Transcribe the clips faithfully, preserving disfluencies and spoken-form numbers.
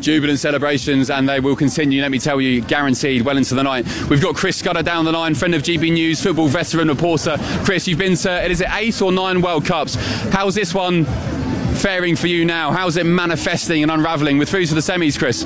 Jubilant celebrations, and they will continue, let me tell you, guaranteed well into the night. We've got Chris Scudder down the line, friend of G B News, football veteran reporter. Chris, you've been to, is it eight or nine World Cups? How's this one faring for you now? How's it manifesting and unravelling? We're through to the semis, Chris.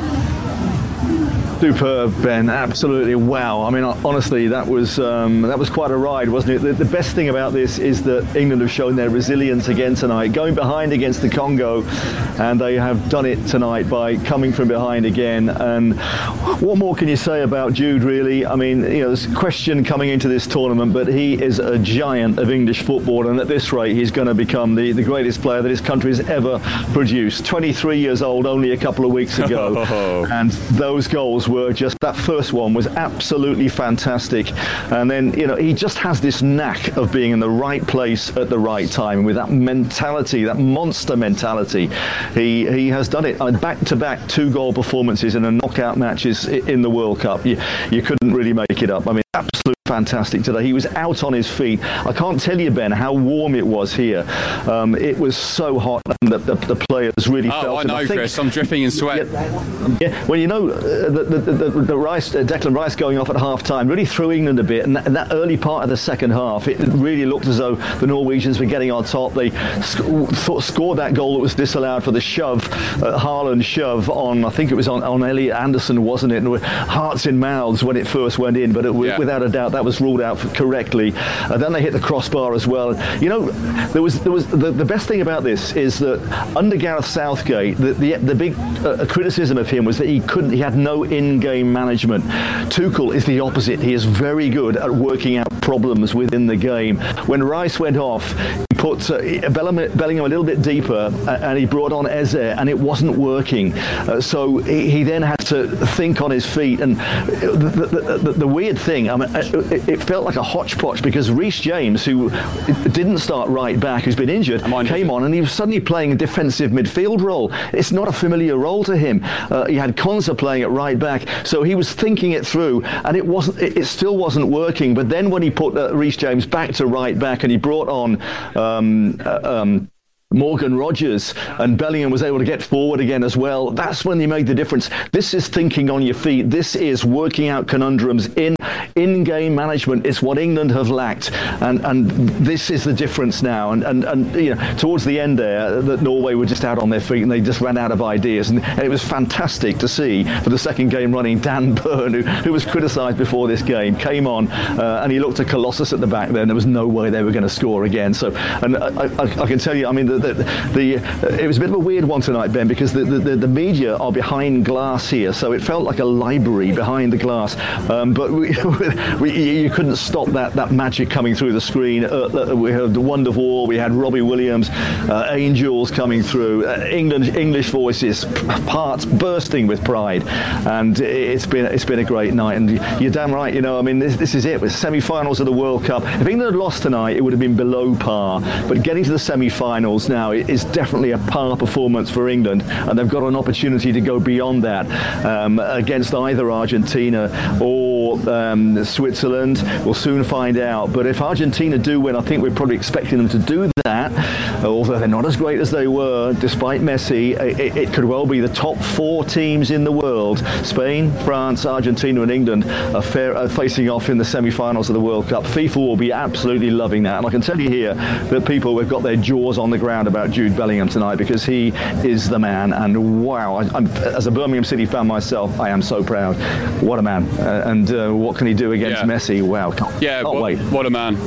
Superb, Ben. Absolutely wow. I mean, honestly, that was um, that was quite a ride, wasn't it? The, the best thing about this is that England have shown their resilience again tonight, going behind against the Congo, and they have done it tonight by coming from behind again. And what more can you say about Jude, really? I mean, you know, there's a question coming into this tournament, but he is a giant of English football, and at this rate, he's going to become the, the greatest player that this country has ever produced. twenty-three years old only a couple of weeks ago, and those goals were just, that first one was absolutely fantastic. And then, you know, he just has this knack of being in the right place at the right time, with that mentality, that monster mentality. He he has done it. I mean, back-to-back two-goal performances in a knockout matches in the World Cup. You, you couldn't really make it up. I mean, absolutely fantastic today. He was out on his feet. I can't tell you, Ben, how warm it was here. Um, it was so hot, and the, the, the players really oh, felt I it. know, I think, Chris. I'm dripping in sweat. Yeah, yeah, well, you know, uh, the, the, the, the Rice, uh, Declan Rice going off at half-time really threw England a bit, and that, and that early part of the second half, it really looked as though the Norwegians were getting on top. They sc- th- scored that goal that was disallowed for the shove, uh, Haaland shove on, I think it was on, on Elliot Anderson, wasn't it? And hearts in mouths when it first went in, but it, yeah. without a doubt that was ruled out for correctly. Uh, then they hit the crossbar as well. You know, there was there was the, the best thing about this is that under Gareth Southgate, the the, the big uh, criticism of him was that he couldn't, he had no in-game management. Tuchel is the opposite. He is very good at working out problems within the game. When Rice went off, he put uh, Bellingham, Bellingham a little bit deeper, uh, and he brought on Eze, and it wasn't working. Uh, so he, he then had to think on his feet. And the, the, the, the weird thing, I mean, it, it felt like a hodgepodge, because Reece James, who didn't start right back, who's been injured, came on, and he was suddenly playing a defensive midfield role. It's not a familiar role to him. Uh, he had Konsa playing at right back, so he was thinking it through, and it wasn't. It, it still wasn't working. But then when he put uh, Reece James back to right back, and he brought on um, uh, um, Morgan Rogers, and Bellingham was able to get forward again as well, that's when he made the difference. This is thinking on your feet. This is working out conundrums in in-game management. It's what England have lacked, and and this is the difference now. And and, and you know, towards the end there, that Norway were just out on their feet, and they just ran out of ideas, and, and it was fantastic to see for the second game running. Dan Burn, who, who was criticised before this game, came on, uh, and he looked a colossus at the back there, and there was no way they were going to score again. So, and I, I, I can tell you, I mean, the The, the, uh, it was a bit of a weird one tonight, Ben, because the, the, the media are behind glass here, so it felt like a library behind the glass. Um, but we, we, you couldn't stop that, that magic coming through the screen. Uh, we had Wonderwall, we had Robbie Williams, uh, Angels coming through, uh, England, English voices, parts bursting with pride, and it's been it's been a great night. And you're damn right, you know. I mean, this, this is it. With semi-finals of the World Cup, if England had lost tonight, it would have been below par. But getting to the semi-finals now is definitely a par performance for England, and they've got an opportunity to go beyond that um, against either Argentina or um, Switzerland. We'll soon find out. But if Argentina do win, I think we're probably expecting them to do that, although they're not as great as they were despite Messi. It, it could well be the top four teams in the world, Spain, France, Argentina and England, are, fair, are facing off in the semi-finals of the World Cup. FIFA will be absolutely loving that, and I can tell you here that people have got their jaws on the ground about Jude Bellingham tonight, because he is the man. And wow, I, I'm, as a Birmingham City fan myself, I am so proud. What a man. Uh, and uh, what can he do against yeah. Messi? Wow. Yeah, can't what, wait. what a man.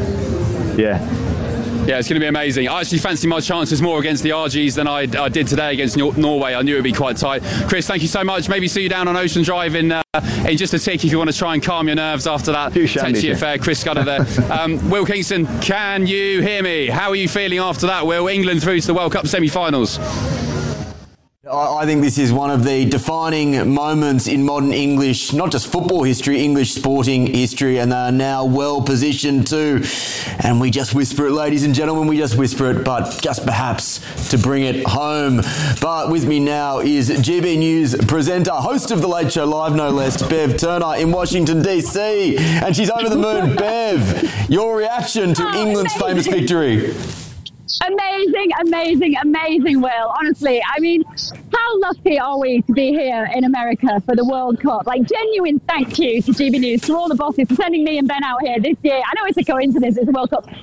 Yeah. Yeah, it's going to be amazing. I actually fancy my chances more against the R Gs than I, I did today against Nor- Norway. I knew it would be quite tight. Chris, thank you so much. Maybe see you down on Ocean Drive in, uh, in just a tick if you want to try and calm your nerves after that touchy affair. Chris Scudder there. um, Will Kingston, can you hear me? How are you feeling after that, Will? England through to the World Cup semi-finals. I think this is one of the defining moments in modern English, not just football history, English sporting history, and they are now well positioned to, and we just whisper it, ladies and gentlemen, we just whisper it, but just perhaps to bring it home. But with me now is G B News presenter, host of The Late Show Live, no less, Bev Turner in Washington, D C, and she's over the moon. Bev, your reaction to oh, England's amazing. famous victory? Amazing, amazing, amazing, Will. Honestly, I mean, how How lucky are we to be here in America for the World Cup? Like, genuine thank you to G B News, to all the bosses for sending me and Ben out here this year. I know it's a coincidence, it's a World Cup.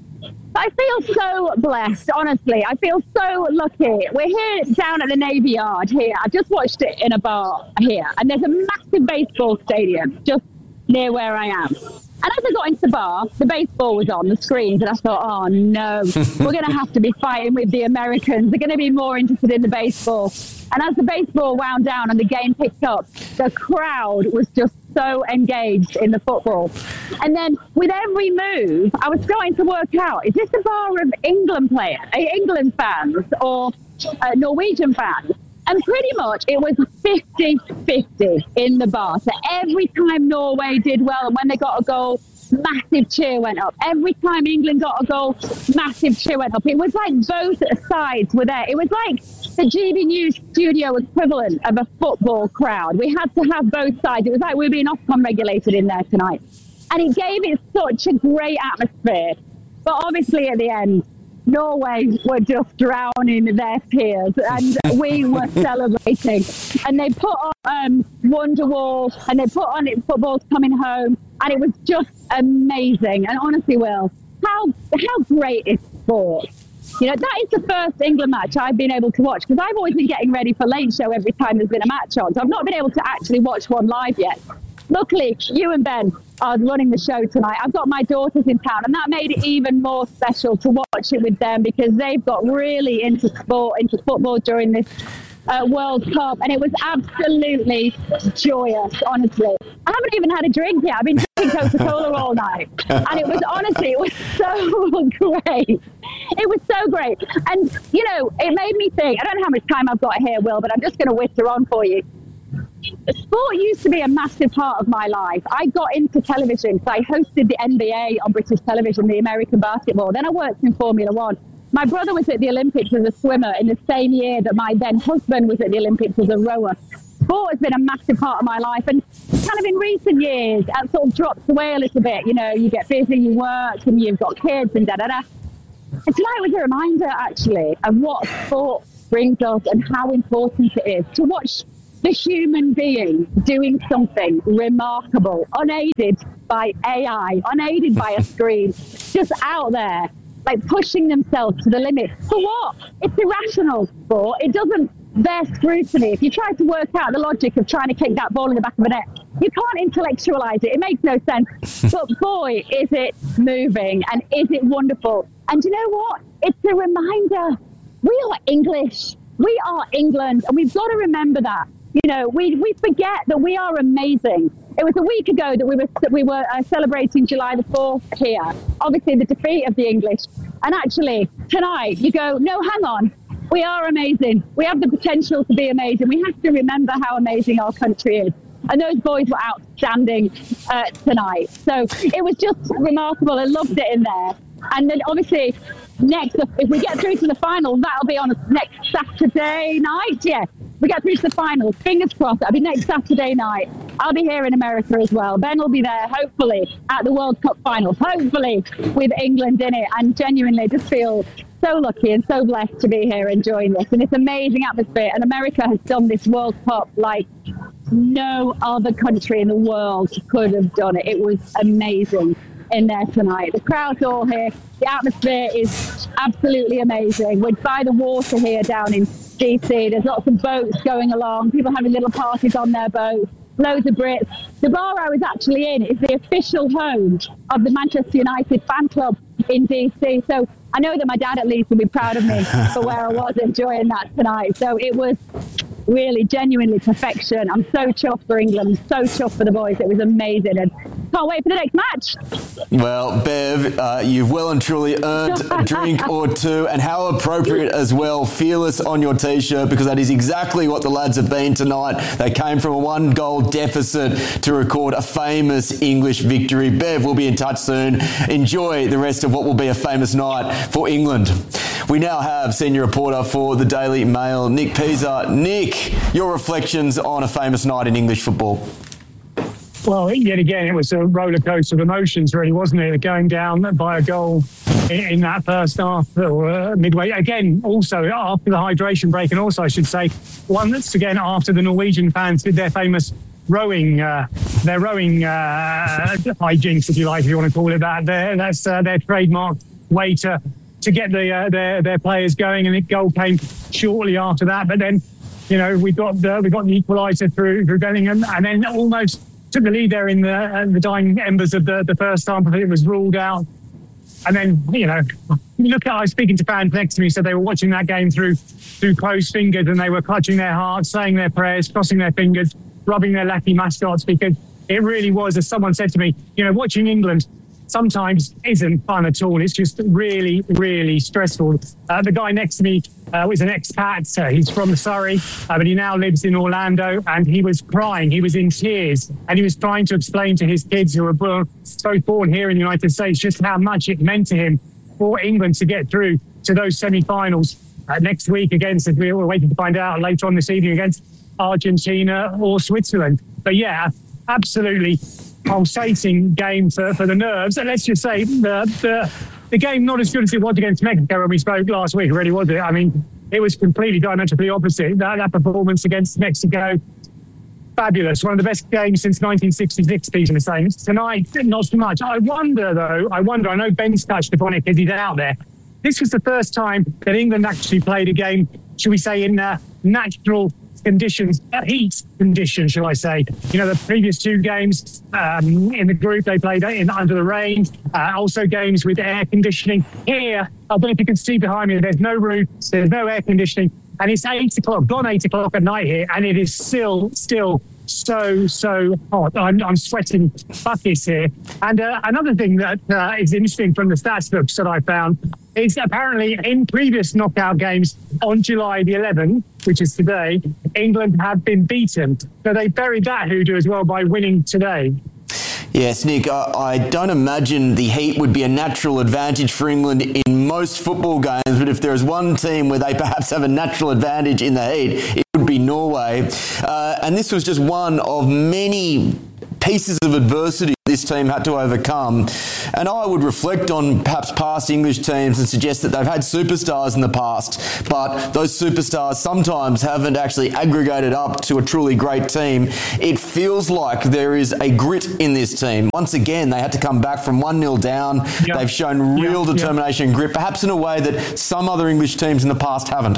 I feel so blessed, honestly. I feel so lucky. We're here down at the Navy Yard here. I just watched it in a bar here. And there's a massive baseball stadium just near where I am. And as I got into the bar, the baseball was on the screens. And I thought, oh, no, we're going to have to be fighting with the Americans. They're going to be more interested in the baseball. And as the baseball wound down and the game picked up, the crowd was just so engaged in the football. And then with every move, I was starting to work out, is this a bar of England players, England fans or uh, Norwegian fans? And pretty much it was fifty-fifty in the bar. So every time Norway did well and when they got a goal, massive cheer went up. Every time England got a goal, massive cheer went up. It was like both sides were there. It was like the G B News studio equivalent of a football crowd. We had to have both sides. It was like we were being Ofcom regulated in there tonight. And it gave it such a great atmosphere. But obviously at the end, Norway were just drowning their tears and we were celebrating. And they put on um, Wonderwall and they put on it, Football's Coming Home. And it was just amazing. And honestly, Will, how how great is sport? You know, that is the first England match I've been able to watch because I've always been getting ready for Late Show every time there's been a match on. So I've not been able to actually watch one live yet. Luckily, you and Ben are running the show tonight. I've got my daughters in town, and that made it even more special to watch it with them because they've got really into sport, into football during this uh, World Cup, and it was absolutely joyous, honestly. I haven't even had a drink yet. I've been drinking Coca-Cola all night, and it was, honestly, it was so great. It was so great. And, you know, it made me think, I don't know how much time I've got here, Will, but I'm just going to whitter on for you. Sport used to be a massive part of my life. I got into television because I hosted the N B A on British television, the American basketball. Then I worked in Formula One. My brother was at the Olympics as a swimmer in the same year that my then husband was at the Olympics as a rower. Sport has been a massive part of my life. And kind of in recent years, that sort of drops away a little bit. You know, you get busy, you work, and you've got kids and da-da-da. And tonight was a reminder, actually, of what sport brings us and how important it is to watch the human being doing something remarkable, unaided by A I, unaided by a screen, just out there, like pushing themselves to the limit. For what? It's irrational sport. It doesn't bear scrutiny. If you try to work out the logic of trying to kick that ball in the back of the net, you can't intellectualize it. It makes no sense. But boy, is it moving and is it wonderful. And you know what? It's a reminder. We are English. We are England. And we've got to remember that. You know, we, we forget that we are amazing. It was a week ago that we were we were uh, celebrating July the fourth here. Obviously, the defeat of the English. And actually, tonight, you go, no, hang on. We are amazing. We have the potential to be amazing. We have to remember how amazing our country is. And those boys were outstanding uh, tonight. So it was just remarkable. I loved it in there. And then obviously, next, if we get through to the final, that'll be on next Saturday night. Yeah, we get through to the finals. Fingers crossed. That'll be next Saturday night. I'll be here in America as well. Ben will be there, hopefully, at the World Cup finals, hopefully with England in it. And genuinely just feel so lucky and so blessed to be here enjoying this. And it's amazing atmosphere. And America has done this World Cup like no other country in the world could have done it. It was amazing in there tonight. The crowd's all here. The atmosphere is absolutely amazing. We're by the water here down in D C. There's lots of boats going along. People having little parties on their boats. Loads of Brits. The bar I was actually in is the official home of the Manchester United fan club in D C. So I know that my dad at least will be proud of me for where I was enjoying that tonight. So it was really genuinely perfection. I'm so chuffed for England. So chuffed for the boys. It was amazing. And can't wait for the next match. Well, Bev, uh, you've well and truly earned a drink or two, and how appropriate as well. Fearless on your T-shirt, because that is exactly what the lads have been tonight. They came from a one-goal deficit to record a famous English victory. Bev, we'll be in touch soon. Enjoy the rest of what will be a famous night for England. We now have senior reporter for the Daily Mail, Nick Pisa. Nick, your reflections on a famous night in English football. Well, yet again, it was a roller coaster of emotions, really, wasn't it? Going down by a goal in, in that first half, or uh, midway. Again, also after the hydration break, and also I should say, once again after the Norwegian fans did their famous rowing, uh, their rowing uh, hijinks, if you like, if you want to call it that. Their, that's uh, their trademark way to to get the uh, their their players going, and the goal came shortly after that. But then, you know, we got the we got the equaliser through through Bellingham, and then almost took the lead there in the uh, the dying embers of the, the first half. I think it was ruled out. And then, you know, you look at, I was speaking to fans next to me, so they were watching that game through through closed fingers, and they were clutching their hearts, saying their prayers, crossing their fingers, rubbing their lucky mascots, because it really was, as someone said to me, you know, watching England sometimes isn't fun at all. It's just really, really stressful. Uh, the guy next to me uh, was an expat. Uh, he's from Surrey, uh, but he now lives in Orlando, and he was crying. He was in tears, and he was trying to explain to his kids, who were born, both born here in the United States, just how much it meant to him for England to get through to those semi-finals uh, next week against, as we were waiting to find out later on this evening, against Argentina or Switzerland. But yeah, absolutely pulsating game for, for the nerves. And let's just say the, the the game not as good as it was against Mexico when we spoke last week, really, was it? I mean, it was completely diametrically opposite. That, that performance against Mexico, fabulous. One of the best games since nineteen sixty-six, Peter was saying. Tonight, not so much. I wonder, though, I wonder, I know Ben's touched upon it because he's out there. This was the first time that England actually played a game, should we say, in uh, natural conditions, uh, heat conditions, shall I say. You know, the previous two games um, in the group, they played in under the rain, uh, also games with air conditioning. Here, I don't know if you can see behind me, there's no roof, there's no air conditioning, and it's eight o'clock, gone eight o'clock at night here, and it is still, still so, so hot. I'm, I'm sweating buckets here. And uh, another thing that uh, is interesting from the stats books that I found is apparently in previous knockout games on July the eleventh, which is today, England have been beaten. So they buried that hoodoo as well by winning today. Yes, Nick, I, I don't imagine the heat would be a natural advantage for England in most football games, but if there is one team where they perhaps have a natural advantage in the heat, it would be Norway. Uh, and this was just one of many pieces of adversity this team had to overcome. And I would reflect on perhaps past English teams and suggest that they've had superstars in the past, but those superstars sometimes haven't actually aggregated up to a truly great team. It feels like there is a grit in this team. Once again, they had to come back from one nil down. Yep. They've shown real yep. determination and grit, perhaps in a way that some other English teams in the past haven't.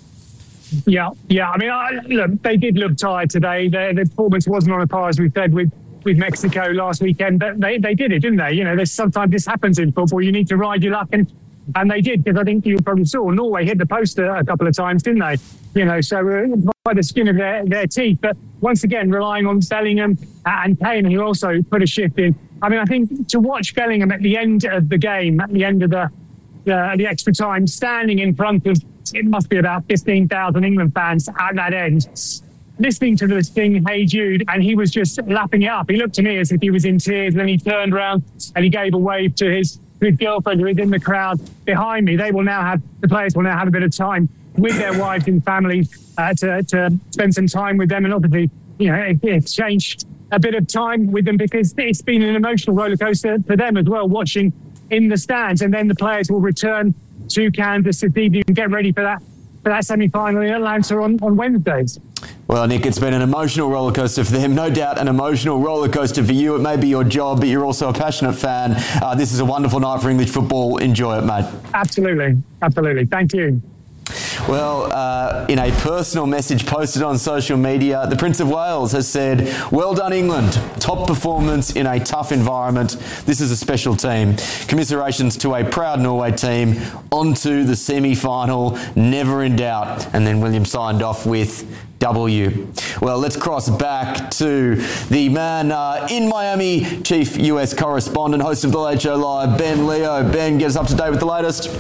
Yeah, yeah. I mean, I, look, they did look tired today. Their, their performance wasn't on a par, as we said, with with Mexico last weekend, but they, they did it, didn't they? You know, there's sometimes this happens in football. You need to ride your luck, and and they did, because I think you probably saw Norway hit the post a, a couple of times, didn't they? You know, so uh, by the skin of their, their teeth. But once again, relying on Bellingham and Kane, who also put a shift in. I mean, I think to watch Bellingham at the end of the game, at the end of the uh, the extra time, standing in front of, it must be about fifteen thousand England fans at that end, listening to this thing, Hey Jude, and he was just lapping it up. He looked to me as if he was in tears, and then he turned around and he gave a wave to his, his girlfriend who is in the crowd behind me. They will now have, the players will now have a bit of time with their wives and families uh, to, to spend some time with them, and obviously, you know, exchange a bit of time with them, because it's been an emotional roller coaster for them as well, watching in the stands. And then the players will return to Kansas this evening and get ready for that for that semi-final in Atlanta on, on Wednesdays. Well, Nick, it's been an emotional roller coaster for them. No doubt an emotional roller coaster for you. It may be your job, but you're also a passionate fan. Uh, this is a wonderful night for English football. Enjoy it, mate. Absolutely. Absolutely. Thank you. Well, uh, in a personal message posted on social media, the Prince of Wales has said, "Well done, England. Top performance in a tough environment. This is a special team. Commiserations to a proud Norway team. On to the semi-final. Never in doubt." And then William signed off with W. Well, let's cross back to the man uh, in Miami, Chief U S Correspondent, host of The Late Show Live, Ben Leo. Ben, get us up to date with the latest.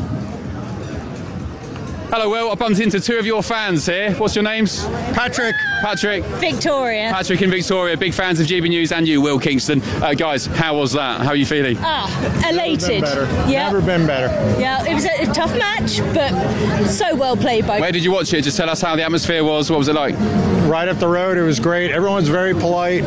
Hello, Will. I bumped into two of your fans here. What's your names? Patrick. Patrick. Victoria. Patrick and Victoria, big fans of G B News, and you, Will Kingston. Uh, guys, how was that? How are you feeling? Ah, elated. Never been better. Yeah. Never been better. Yeah, it was a, a tough match, but so well played by. Where did you watch it? Just tell us how the atmosphere was. What was it like? Right up the road, it was great. Everyone's very polite.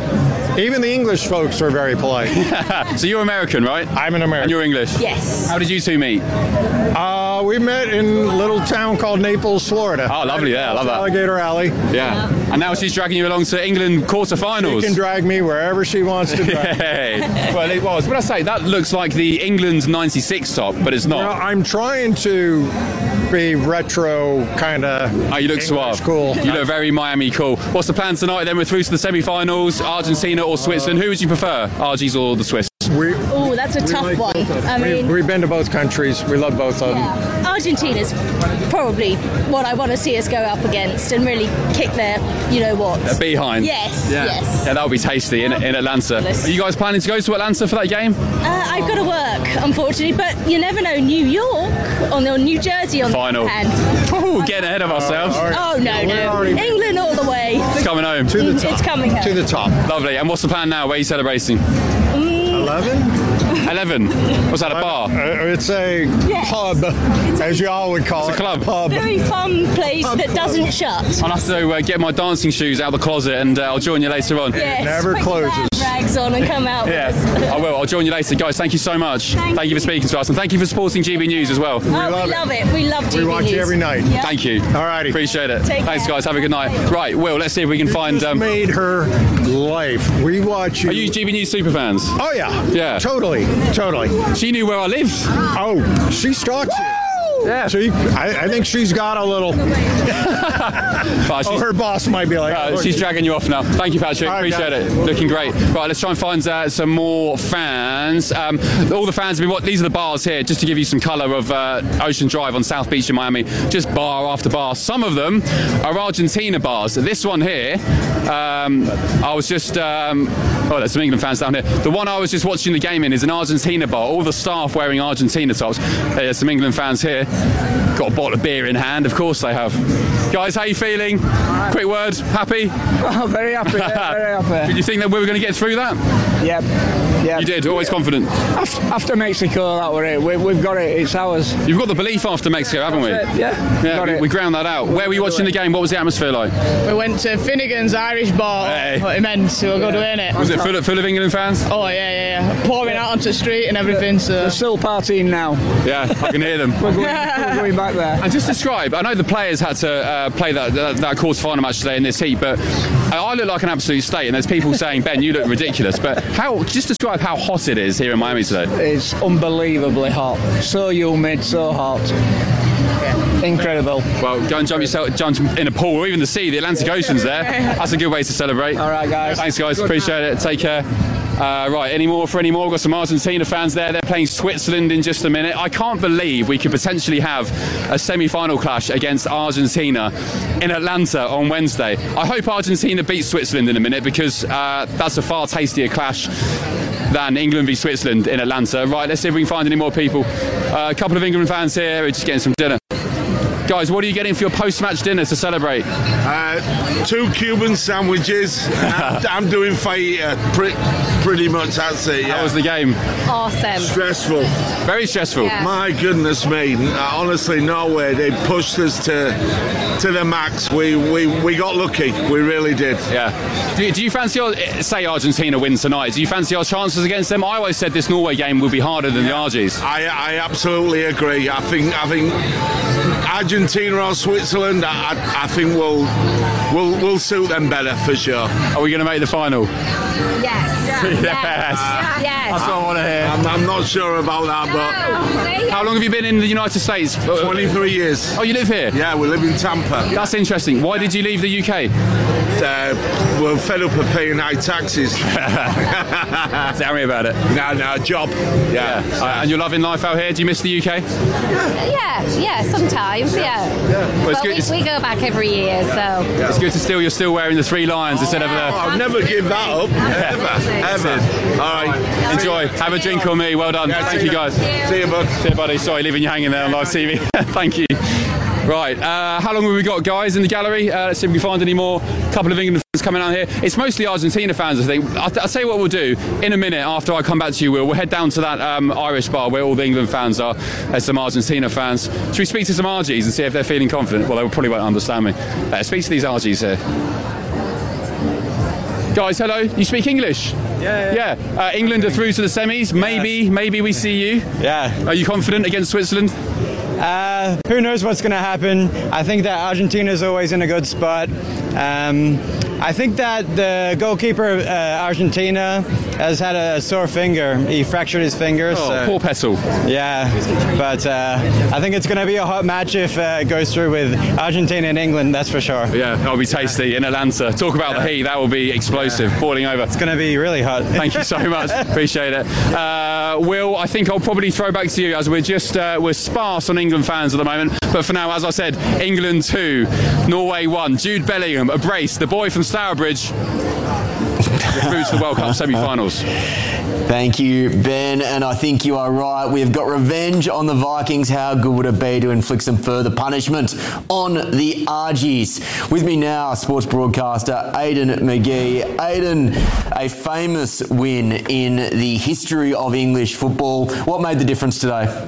Even the English folks are very polite. So you're American, right? I'm an American. And you're English? Yes. How did you two meet? Uh, we met in a little town called Naples, Florida. Oh, lovely. Yeah, I love that. Alligator Alley. Yeah. And now she's dragging you along to England quarterfinals. She can drag me wherever she wants to drag me. Hey. Well, it was. What I say, that looks like the England ninety-six top, but it's not. Well, I'm trying to be retro kind of. Oh, you look suave. Cool. You look very Miami cool. What's the plan tonight? Then we're through to the semi-finals. Argentina or Switzerland? Who would you prefer, Argies or the Swiss? We, Oh, that's a tough like one. both of them. I mean, we, we've been to both countries. We love both of them. yeah. Argentina's probably what I want to see us go up against and really kick their, you know what? A behind. Yes, Yeah. yes. Yeah, that would be tasty in, in Atlanta. Are you guys planning to go to Atlanta for that game? Uh, I've got to work, unfortunately, but you never know. New York on or New Jersey on Final. the other hand. Oh, getting ahead of ourselves. Oh no, We're no, already- England all the way. It's coming home. To the top. It's coming home. To the top. Lovely. And what's the plan now? Where are you celebrating? Eleven. Eleven. What's that, a bar? Uh, it's a Yes. pub, as you all would call It's it. a club. Pub. Very fun place that doesn't shut. I'll have to uh, get my dancing shoes out of the closet and uh, I'll join you later on. Yes, never put your closes. rags on and come out. Yeah, with us. I will. I'll join you later. Guys, thank you so much. Thank you for you. speaking to us and thank you for supporting G B News as well. Oh, we love love, it. it. We love G B We watch News. you every night. Yeah. Thank you. Alrighty. Appreciate it. Take Thanks, care. guys. Have a good night. Right, Will, let's see if we can find... Just Um, made her life. We watch you. are you G B News super fans? Oh yeah. Yeah. Totally. Totally. She knew where I lived. Oh, she stalks you. Yeah. She, I, I think she's got a little. But Oh, she's, her boss might be like. uh, oh, she's dragging you off now. Thank you, Patrick. All right, Appreciate guys. it. Looking great. Right, let's try and find uh, some more fans. Um, all the fans have been... What, these are the bars here, just to give you some colour of uh, Ocean Drive on South Beach in Miami. Just bar after bar. Some of them are Argentina bars. This one here, um, I was just... Um, oh, there's some England fans down here. The one I was just watching the game in is an Argentina bar. All the staff wearing Argentina tops. There's some England fans here. Got a bottle of beer in hand. Of course they have. Guys, how you feeling? Quick word. Happy? Oh, very happy, yeah, very happy. Did you think that we were going to get through that? Yep, yep. You did. Always confident. After, after Mexico, that were it. We, we've got it. It's ours. You've got the belief after Mexico, haven't we? Yeah, Yeah, got we, it. we ground that out. Where were you watching the game? What was the atmosphere like? We went to Finnegan's Irish Bar. Hey. What it meant, so we're good to win it. Was it full of, full of England fans? Oh yeah, yeah, yeah. Pouring out onto the street and everything. So They're still partying now. Yeah, I can hear them. We're going, we're going back there. And just describe, I know the players had to uh, play that, that, that quarter-final match today in this heat, but I look like an absolute state, and there's people saying, Ben, you look ridiculous. But how? Just describe how hot it is here in Miami today. It's unbelievably hot. So humid, so hot. Incredible. Well, go and jump yourself, jump in a pool or even the sea. The Atlantic Ocean's there. That's a good way to celebrate. All right, guys. Thanks, guys. Appreciate it. Take care. Uh, right, any more for any more? We've got some Argentina fans there. They're playing Switzerland in just a minute. I can't believe we could potentially have a semi-final clash against Argentina in Atlanta on Wednesday. I hope Argentina beats Switzerland in a minute because uh, that's a far tastier clash than England v Switzerland in Atlanta. Right, let's see if we can find any more people. Uh, a couple of England fans here. We're just getting some dinner. Guys, what are you getting for your post-match dinner to celebrate? Uh, two Cuban sandwiches. I'm, I'm doing fajita. Pretty, pretty much that's it. Yeah. How was the game? Awesome. Stressful. Very stressful. Yeah. My goodness me. Uh, honestly, no way. They pushed us to to the max. We we, we got lucky. We really did. Yeah. Do you, do you fancy, our, say Argentina wins tonight, do you fancy our chances against them? I always said this Norway game would be harder than the Argies. I, I absolutely agree. I think I think Argentina or Switzerland, I, I think we'll, we'll we'll suit them better for sure. Are we going to make the final? Yes. Yes. Yes. That's what I want to hear. I'm, I'm not sure about that, but How long have you been in the United States? twenty-three years. Oh, you live here? Yeah, we live in Tampa. That's interesting. Why did you leave the U K? Uh, we're fed up of paying high taxes. Tell me about it. No, no, job. Yeah. Uh, and you're loving life out here? Do you miss the U K? Yeah, yeah, sometimes, yeah. Well, it's But good. we, It's, we go back every year, so. it's good to still. You're still wearing the three lions instead of the. I'll never give that up. Ever. Ever. All right. Enjoy. Have a drink on me. Well done. Yeah, Thank see you, ya. guys. See you, bud. See you, buddy. Sorry, leaving you hanging there on live T V. Thank you. Right, uh, how long have we got, guys, in the gallery? Uh, let's see if we can find any more. A couple of England fans coming out here. It's mostly Argentina fans, I think. I'll, I'll tell you what we'll do. In a minute, after I come back to you, Will, we'll head down to that um, Irish bar where all the England fans are. There's some Argentina fans. Should we speak to some Argies and see if they're feeling confident? Well, they probably won't understand me. Uh, speak to these Argies here. Guys, hello. You speak English? Yeah. Yeah. yeah. Uh, England are through to the semis. Maybe, maybe we see you. Yeah. Are you confident against Switzerland? Uh, who knows what's going to happen? I think that Argentina is always in a good spot. Um, I think that the goalkeeper, uh, Argentina, has had a sore finger. He fractured his finger. Oh, so, poor Petzl. Yeah, but uh, I think it's going to be a hot match if uh, it goes through with Argentina and England, that's for sure. Yeah, that'll be tasty in Atlanta. Talk about yeah. the heat, that will be explosive, yeah. boiling over. It's going to be really hot. Thank you so much, appreciate it. Uh, Will, I think I'll probably throw back to you as we're just, uh, we're sparse on England fans at the moment, but for now, as I said, England two, Norway one, Jude Bellingham, a brace, the boy from Stourbridge, through to the World Cup semi-finals. Thank you, Ben, and I think you are right. We've got revenge on the Vikings. How good would it be to inflict some further punishment on the Argies? With me now, sports broadcaster Aidan McGee. Aidan, a famous win in the history of English football. What made the difference today?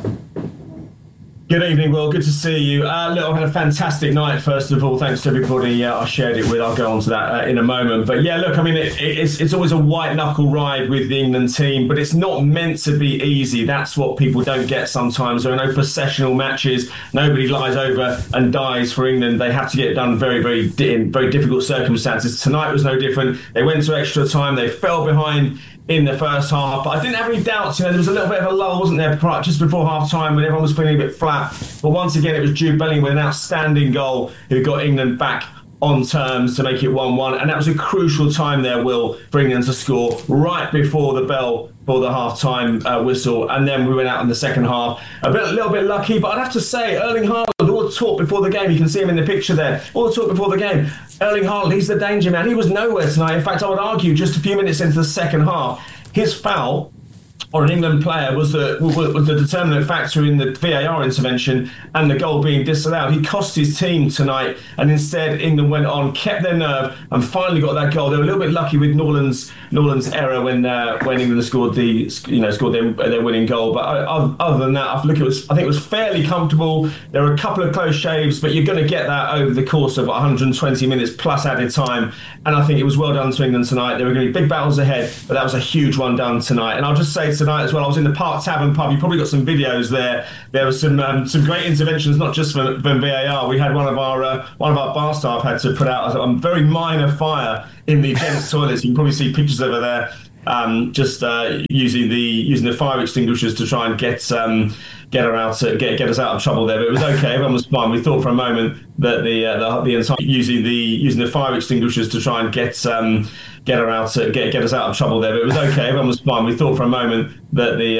Good evening, Will. Good to see you. Uh, look, I've had a fantastic night, first of all. Thanks to everybody uh, I shared it with. I'll go on to that uh, in a moment. But yeah, look, I mean, it, it's, it's always a white-knuckle ride with the England team, but it's not meant to be easy. That's what people don't get sometimes. There are no processional matches. Nobody lies over and dies for England. They have to get it done very, very, in very difficult circumstances. Tonight was no different. They went to extra time. They fell behind in the first half, but I didn't have any doubts. You know, there was a little bit of a lull, wasn't there, just before half time when everyone was feeling a bit flat. But once again, it was Jude Bellingham with an outstanding goal who got England back on terms to make it one one, and that was a crucial time there, Will, for England to score right before the bell for the half-time uh, whistle, and then we went out in the second half. A bit, a little bit lucky, but I'd have to say, Erling Haaland, all the talk before the game, you can see him in the picture there, all the talk before the game, Erling Haaland, he's the danger man. He was nowhere tonight. In fact, I would argue just a few minutes into the second half, his foul on an England player was the, was the determinant factor in the V A R intervention and the goal being disallowed. He cost his team tonight, and instead England went on, kept their nerve, and finally got that goal. They were a little bit lucky with Norland's Norland's error when uh, when England scored the you know scored their, their winning goal. But uh, other than that, I look it was I think it was fairly comfortable. There were a couple of close shaves, but you're going to get that over the course of one hundred twenty minutes plus added time. And I think it was well done to England tonight. There were going to be big battles ahead, but that was a huge one done tonight. And I'll just say tonight as well, I was in the Park Tavern pub. You probably got some videos there. There were some um, some great interventions, not just from, from V A R. We had one of our uh, one of our bar staff had to put out a, a very minor fire in the gents' toilets. You can probably see pictures over there. Um, just uh, using the using the fire extinguishers to try and get um, get her out, to, get get us out of trouble there. But it was okay. Everyone was fine. We thought for a moment that the uh, the, the entire using the using the fire extinguishers to try and get um, get her out, to, get get us out of trouble there. But it was okay. Everyone was fine. We thought for a moment that the